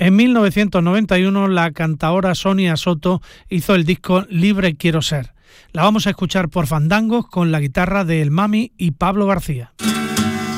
En 1991 la cantaora Sonia Soto hizo el disco Libre Quiero Ser. La vamos a escuchar por Fandangos con la guitarra de El Mami y Pablo García.